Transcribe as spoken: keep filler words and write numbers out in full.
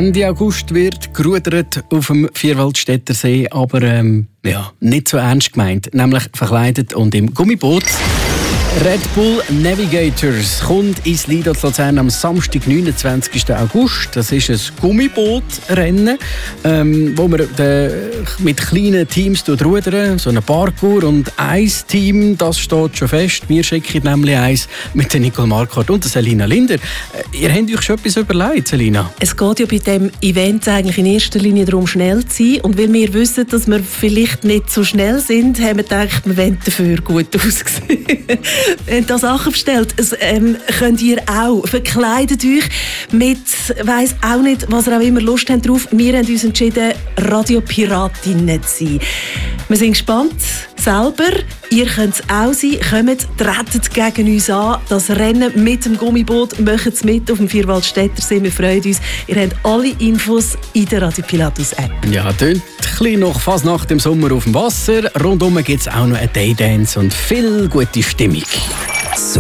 Ende August wird gerudert auf dem Vierwaldstättersee, aber ähm, ja, nicht so ernst gemeint, nämlich verkleidet und im Gummiboot. Red Bull Navigators kommt ins Lido zu Luzern am Samstag, neunundzwanzigsten August. Das ist ein Gummibootrennen, ähm, wo man äh, mit kleinen Teams rudern, so ein Parkour. Und ein Team, das steht schon fest. Wir schicken nämlich eins mit der Nicole Marquardt und der Selina Linder. Äh, ihr habt euch schon etwas überlegt, Selina? Es geht ja bei diesem Event eigentlich in erster Linie darum, schnell zu sein. Und weil wir wissen, dass wir vielleicht nicht so schnell sind, haben wir gedacht, wir wollen dafür gut aussehen. Wir haben da Sachen bestellt. Es, ähm, könnt ihr auch. Verkleidet euch mit, weiss auch nicht, was ihr auch immer Lust habt drauf. Wir haben uns entschieden, Radiopiratinnen zu sein. Wir sind gespannt selber. Ihr könnt es auch sein. Kommt, tretet gegen uns an. Das Rennen mit dem Gummiboot. Macht es mit auf dem Vierwaldstättersee. Wir freuen uns. Ihr habt alle Infos in der Radio Pilatus App. Ja, tönt ein noch fast nach dem Sommer auf dem Wasser. Rundum gibt es auch noch einen Daydance und viel gute Stimmung. So